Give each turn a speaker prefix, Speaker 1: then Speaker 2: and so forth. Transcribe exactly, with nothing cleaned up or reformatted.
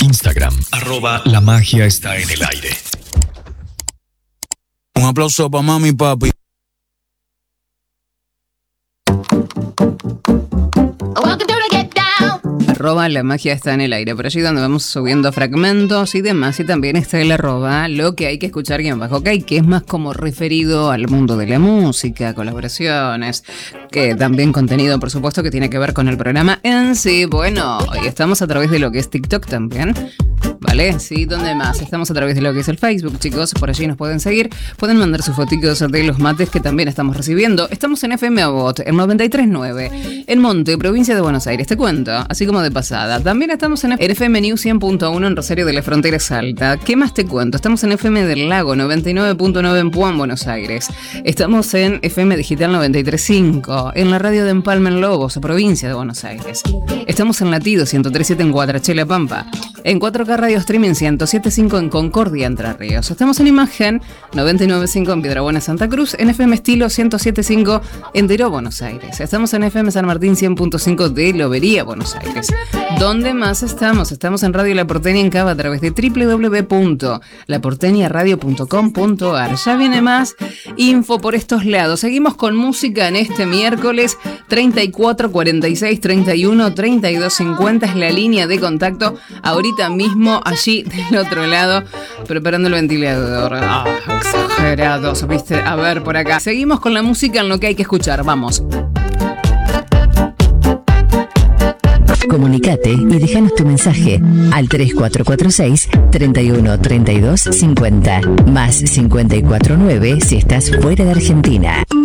Speaker 1: Instagram, arroba La Magia Está en el Aire.
Speaker 2: Un aplauso para mami y papi.
Speaker 3: Arroba La Magia Está en el Aire, por allí donde vamos subiendo fragmentos y demás, y también está el arroba Lo que hay que escuchar guión bajo ok, que es más como referido al mundo de la música, colaboraciones, que también contenido, por supuesto, que tiene que ver con el programa en sí. Bueno, hoy estamos a través de lo que es TikTok también, ¿vale? Sí, ¿dónde más? Estamos a través de lo que es el Facebook, chicos, por allí nos pueden seguir, pueden mandar sus fotitos de los mates que también estamos recibiendo. Estamos en F M Abot, en noventa y tres punto nueve, en Monte, provincia de Buenos Aires, te cuento, así como de pasada. También estamos en F M News cien punto uno en Rosario de la Frontera Salta. ¿Qué más te cuento? Estamos en F M del Lago noventa y nueve punto nueve en Puan, Buenos Aires. Estamos en F M Digital noventa y tres punto cinco, en la radio de Empalme en Lobos, provincia de Buenos Aires. Estamos en Latido ciento tres punto siete en Guatrachela, Pampa. En cuatro K Radio Streaming ciento siete punto cinco en Concordia, Entre Ríos. Estamos en Imagen noventa y nueve punto cinco en Piedrabuena, Santa Cruz. En F M Estilo ciento siete punto cinco en Deró, Buenos Aires. Estamos en F M San Martín cien punto cinco de Lobería, Buenos Aires. ¿Dónde más estamos? Estamos en Radio La Porteña en Cava a través de doble u doble u doble u punto la porteña radio punto com punto a r. Ya viene más info por estos lados. Seguimos con música en este miércoles. Treinta y cuatro, cuarenta y seis, treinta y uno, treinta y dos, cincuenta es la línea de contacto. Ahorita mismo allí del otro lado preparando el ventilador. Ah, exagerados, viste. A ver, por acá seguimos con la música en lo que hay que escuchar. Vamos.
Speaker 4: Comunicate y déjanos tu mensaje al tres cuatro cuatro seis, treinta y uno, treinta y dos, cincuenta más cincuenta y cuatro nueve si estás fuera de Argentina.